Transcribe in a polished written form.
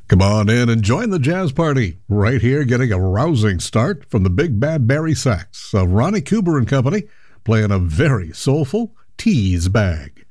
Come on in and join the jazz party. Right here, getting a rousing start from the big bad Barry sax of Ronnie Cooper and Company, playing a very soulful Tease Bag.